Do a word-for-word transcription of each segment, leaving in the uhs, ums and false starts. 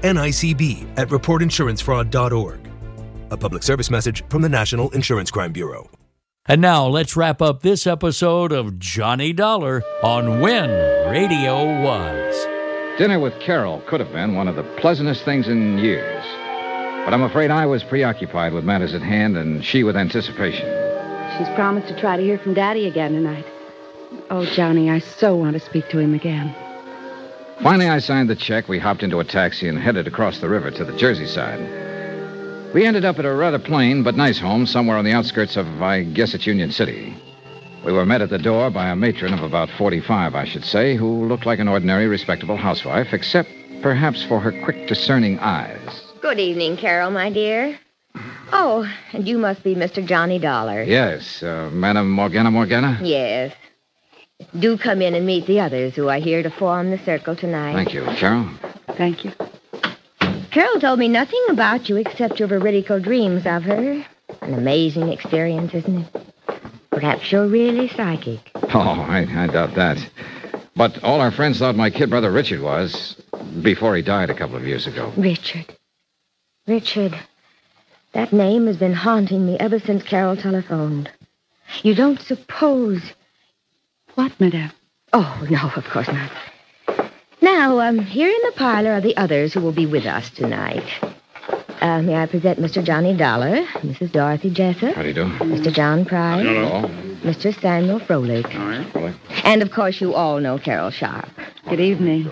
N I C B at report insurance fraud dot org. A public service message from the National Insurance Crime Bureau. And now let's wrap up this episode of Johnny Dollar on When Radio Was. Dinner with Carol could have been one of the pleasantest things in years. But I'm afraid I was preoccupied with matters at hand and she with anticipation. She's promised to try to hear from Daddy again tonight. Oh, Johnny, I so want to speak to him again. Finally, I signed the check. We hopped into a taxi and headed across the river to the Jersey side. We ended up at a rather plain but nice home somewhere on the outskirts of, I guess it's Union City. We were met at the door by a matron of about forty-five, I should say, who looked like an ordinary, respectable housewife, except perhaps for her quick, discerning eyes. Good evening, Carol, my dear. Oh, and you must be Mister Johnny Dollar. Yes, uh, Madam Morgana Morgana? Yes. Do come in and meet the others who are here to form the circle tonight. Thank you. Carol? Thank you. Carol told me nothing about you except your veridical dreams of her. An amazing experience, isn't it? Perhaps you're really psychic. Oh, I, I doubt that. But all our friends thought my kid brother Richard was, before he died a couple of years ago. Richard. Richard. That name has been haunting me ever since Carol telephoned. You don't suppose... What, Madame? Oh, no, of course not. Now, um, here in the parlor are the others who will be with us tonight. Uh, may I present Mister Johnny Dollar, Missus Dorothy Jessup. How do you do? Mister John Price. Hello. Mister Samuel Froelich. All right. Hello. And, of course, you all know Carol Sharp. Good evening.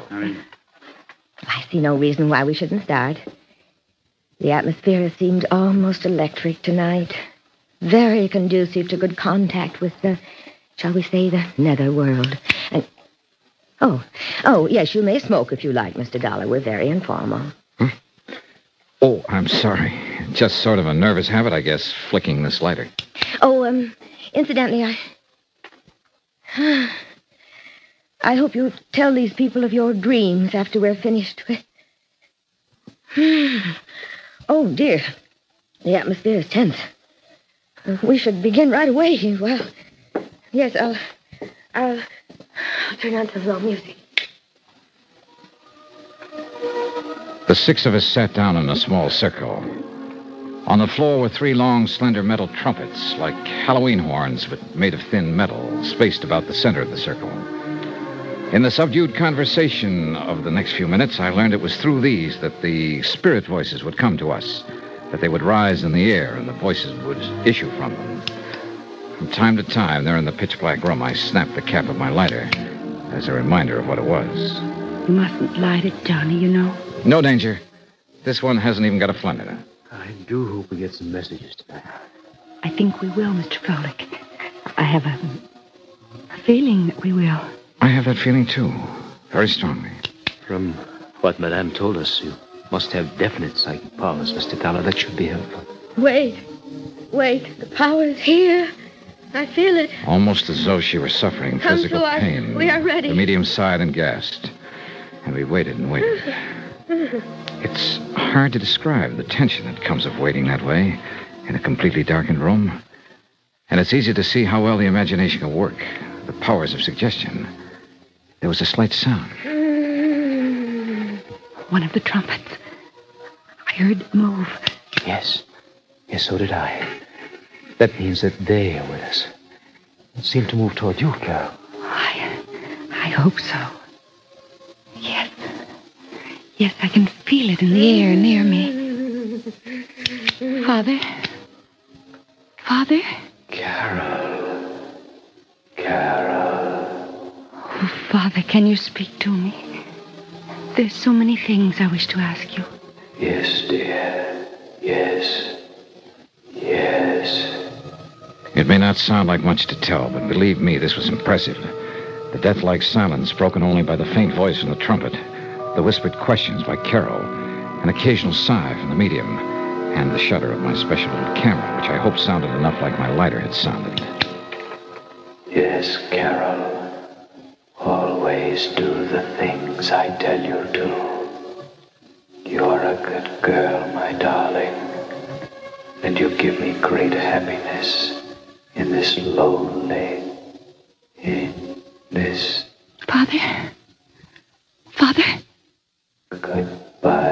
I see no reason why we shouldn't start. The atmosphere seemed almost electric tonight. Very conducive to good contact with the, shall we say, the nether world. And, oh, oh, yes, you may smoke if you like, Mister Dollar. We're very informal. Hmm? Oh, I'm sorry. Just sort of a nervous habit, I guess, flicking this lighter. Oh, um, incidentally, I... I hope you'll tell these people of your dreams after we're finished with... Oh, dear. The atmosphere is tense. We should begin right away. Well, yes, I'll... I'll... I'll turn on some low music. The six of us sat down in a small circle. On the floor were three long, slender metal trumpets, like Halloween horns, but made of thin metal, spaced about the center of the circle. In the subdued conversation of the next few minutes, I learned it was through these that the spirit voices would come to us, that they would rise in the air and the voices would issue from them. From time to time, there in the pitch-black room, I snapped the cap of my lighter as a reminder of what it was. You mustn't light it, Johnny, you know. No danger. This one hasn't even got a flint in it. I do hope we get some messages tonight. I think we will, Mister Froelich. I have a, a feeling that we will. I have that feeling, too. Very strongly. From what Madame told us, you must have definite psychic powers, Mister Dollar. That should be helpful. Wait. Wait. The power is here. I feel it. Almost as though she were suffering Come physical to us. pain. We are ready. The medium sighed and gasped. And we waited and waited. It's hard to describe the tension that comes of waiting that way in a completely darkened room. And it's easy to see how well the imagination can work, the powers of suggestion. There was a slight sound. One of the trumpets. I heard it move. Yes. Yes, so did I. That means that they are with us. It seemed to move toward you, Carol. I, I hope so. Yes. Yes, I can feel it in the air near me. Father? Father? Carol. Carol. Oh, Father, can you speak to me? There's so many things I wish to ask you. Yes, dear. Yes. Yes. It may not sound like much to tell, but believe me, this was impressive. The death-like silence broken only by the faint voice from the trumpet, the whispered questions by Carol, an occasional sigh from the medium, and the shudder of my special little camera, which I hope sounded enough like my lighter had sounded. Yes, Carol. Always do the things I tell you to. You're a good girl, my darling. And you give me great happiness in this lonely,